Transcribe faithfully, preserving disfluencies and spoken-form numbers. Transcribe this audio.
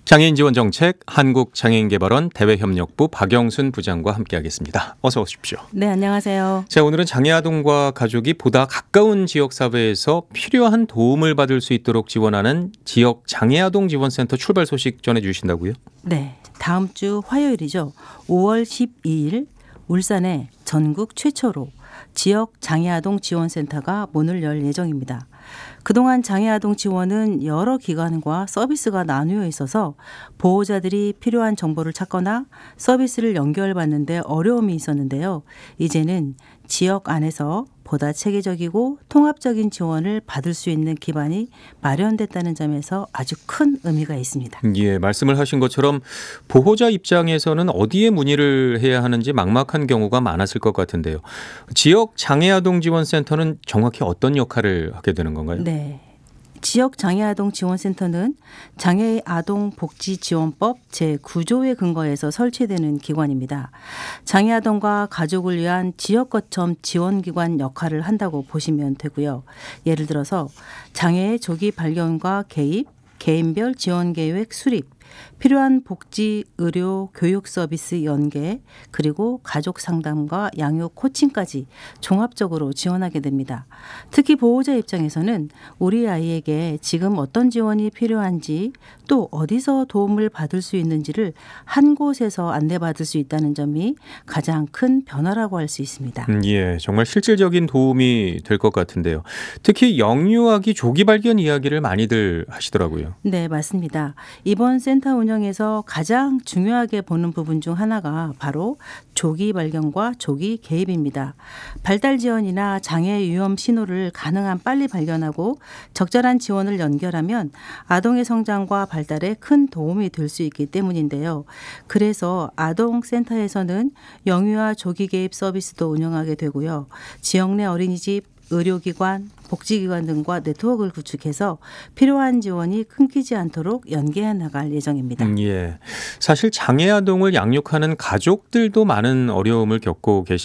장애인 지원 정책 한국장애인개발원 대외협력부 박영순 부장과 함께하겠습니다. 어서 오십시오. 네, 안녕하세요. 자, 오늘은 장애아동과 가족이 보다 가까운 지역사회에서 필요한 도움을 받을 수 있도록 지원하는 지역 장애아동 지원센터 출발 소식 전해주신다고요? 네, 다음 주 화요일이죠. 오월 십이일 울산에 전국 최초로 지역 장애아동 지원센터가 문을 열 예정입니다. 그동안 장애아동 지원은 여러 기관과 서비스가 나누어 있어서 보호자들이 필요한 정보를 찾거나 서비스를 연결받는 데 어려움이 있었는데요. 이제는 지역 안에서 보다 체계적이고 통합적인 지원을 받을 수 있는 기반이 마련됐다는 점에서 아주 큰 의미가 있습니다. 예, 말씀을 하신 것처럼 보호자 입장에서는 어디에 문의를 해야 하는지 막막한 경우가 많았을 것 같은데요. 지역 장애아동 지원센터는 정확히 어떤 역할을 하게 되는 건가요? 네. 지역 장애아동 지원센터는 장애아동복지지원법 제구조에 근거해서 설치되는 기관입니다. 장애아동과 가족을 위한 지역 거점 지원기관 역할을 한다고 보시면 되고요. 예를 들어서 장애의 조기 발견과 개입, 개인별 지원계획 수립, 필요한 복지, 의료, 교육 서비스 연계, 그리고 가족 상담과 양육 코칭까지 종합적으로 지원하게 됩니다. 특히 보호자 입장에서는 우리 아이에게 지금 어떤 지원이 필요한지 또 어디서 도움을 받을 수 있는지를 한 곳에서 안내받을 수 있다는 점이 가장 큰 변화라고 할 수 있습니다. 음, 예, 정말 실질적인 도움이 될 것 같은데요. 특히 영유아기 조기 발견 이야기를 많이들 하시더라고요. 네, 맞습니다. 이번 센터 운영에서 가장 중요하게 보는 부분 중 하나가 바로 조기 발견과 조기 개입입니다. 발달 지원이나 장애 위험 신호를 가능한 빨리 발견하고 적절한 지원을 연결하면 아동의 성장과 발달에 큰 도움이 될 수 있기 때문인데요. 그래서 아동센터에서는 영유아 조기 개입 서비스도 운영하게 되고요. 지역 내 어린이집, 의료기관, 복지기관 등과 네트워크를 구축해서 필요한 지원이 끊기지 않도록 연계해 나갈 예정입니다. 음, 예. 사실 장애아동을 양육하는 가족들도 많은 어려움을 겪고 계십니다.